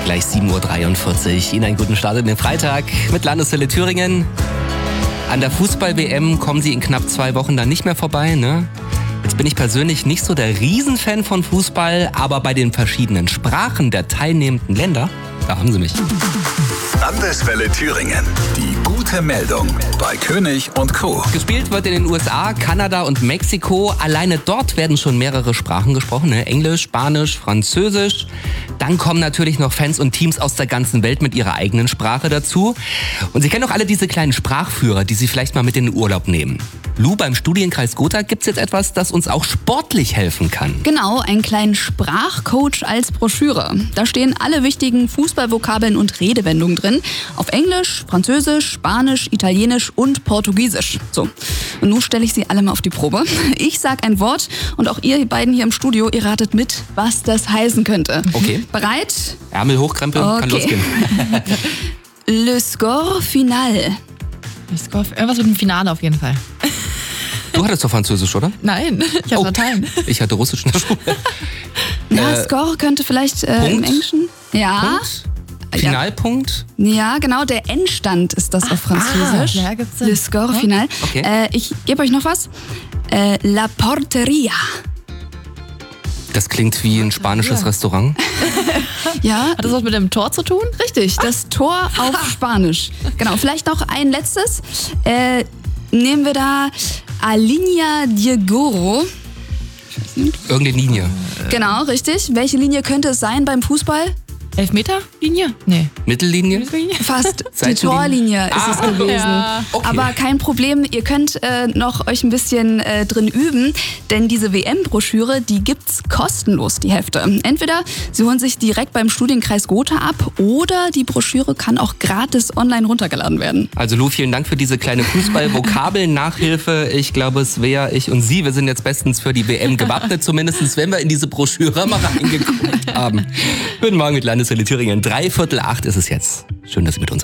gleich 7.43 Uhr. Ihnen einen guten Start in den Freitag mit Landeswelle Thüringen. An der Fußball-WM kommen Sie in knapp 2 Wochen dann nicht mehr vorbei, ne? Jetzt bin ich persönlich nicht so der Riesenfan von Fußball, aber bei den verschiedenen Sprachen der teilnehmenden Länder, da haben Sie mich. Landeswelle Thüringen. Die gute Meldung bei König und Co. Gespielt wird in den USA, Kanada und Mexiko. Alleine dort werden schon mehrere Sprachen gesprochen, ne? Englisch, Spanisch, Französisch. Dann kommen natürlich noch Fans und Teams aus der ganzen Welt mit ihrer eigenen Sprache dazu. Und Sie kennen doch alle diese kleinen Sprachführer, die Sie vielleicht mal mit in den Urlaub nehmen. Lou, beim Studienkreis Gotha gibt's jetzt etwas, das uns auch sportlich helfen kann. Genau, einen kleinen Sprachcoach als Broschüre. Da stehen alle wichtigen Fußballvokabeln und Redewendungen drin. Auf Englisch, Französisch, Spanisch, Italienisch und Portugiesisch. So, und nun stelle ich Sie alle mal auf die Probe. Ich sag ein Wort und auch ihr beiden hier im Studio, ihr ratet mit, was das heißen könnte. Okay. Bereit? Ärmel hochkrempeln, Okay. kann losgehen. Le score final. Irgendwas mit dem Finale auf jeden Fall. Du hattest doch Französisch, oder? Nein, ich habe Latein. Ich hatte Russisch in der Schule. Na, Score könnte vielleicht im Englischen. Ja. Punkt? Finalpunkt? Ja, genau, der Endstand ist das auf Französisch. ja, gibt's Sinn. Le score final. Okay. Ich gebe euch noch was. La porteria. Das klingt wie ein spanisches Restaurant. Ja, Hat das was mit dem Tor zu tun? richtig, das Tor auf Spanisch. Genau, vielleicht noch ein letztes. Nehmen wir da a línea de gol. Irgendeine Linie. Genau, richtig. Welche Linie könnte es sein beim Fußball? Elfmeter-Linie? Nee. Mittellinie? Fast die Seitenlinie. Torlinie ist es gewesen. Ja. Okay. Aber kein Problem, ihr könnt noch euch ein bisschen drin üben, denn diese WM-Broschüre, die gibt's kostenlos, die Hefte. Entweder Sie holen sich direkt beim Studienkreis Gotha ab oder die Broschüre kann auch gratis online runtergeladen werden. Also Lou, vielen Dank für diese kleine Fußball-Vokabeln-Nachhilfe. Ich glaube, Svea, ich und Sie, wir sind jetzt bestens für die WM gewappnet, zumindest wenn wir in diese Broschüre mal reingeguckt haben. Guten Morgen mit Landeswelle Thüringen. 7:45 ist es jetzt. Schön, dass Sie mit uns